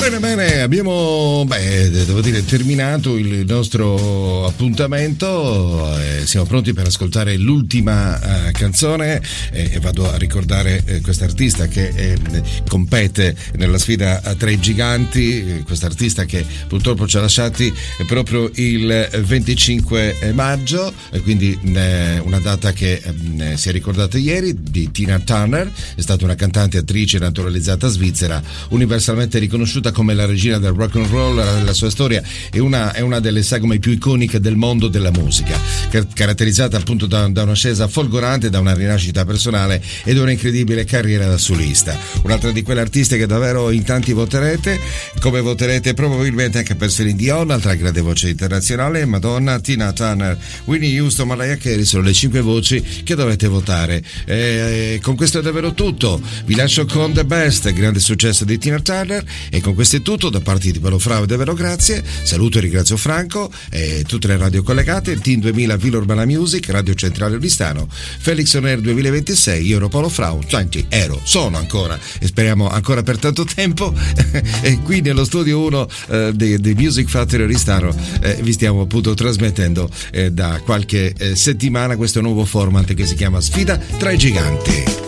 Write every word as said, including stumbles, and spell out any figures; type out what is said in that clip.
Bene, bene, abbiamo, beh, devo dire, terminato il nostro appuntamento, eh, siamo pronti per ascoltare l'ultima eh, canzone eh, e vado a ricordare eh, quest'artista che eh, compete nella sfida tra i giganti, eh, quest'artista che purtroppo ci ha lasciati proprio il venticinque maggio, e quindi eh, una data che eh, si è ricordata ieri, di Tina Turner. È stata una cantante, attrice naturalizzata svizzera, universalmente riconosciuta come la regina del rock and roll. La sua storia è una, è una delle sagome più iconiche del mondo della musica, caratterizzata appunto da, da un'ascesa folgorante, da una rinascita personale e da un'incredibile carriera da solista. Un'altra di quelle artiste che davvero in tanti voterete, come voterete probabilmente anche per Celine Dion, altra grande voce internazionale, Madonna, Tina Turner, Whitney Houston, Mariah Carey, sono le cinque voci che dovete votare. E con questo è davvero tutto, vi lascio con The Best, grande successo di Tina Turner, e con questo è tutto da parte di Paolo Frau, davvero grazie, saluto e ringrazio Franco e tutte le radio collegate, Team duemila Villa Urbana Music, Radio Centrale Oristano, Felix On Air duemilaventisei, io ero Paolo Frau, tanti ero, sono ancora e speriamo ancora per tanto tempo e qui nello studio uno eh, di, di Music Factory Oristano eh, vi stiamo appunto trasmettendo eh, da qualche eh, settimana questo nuovo format che si chiama Sfida tra i Giganti.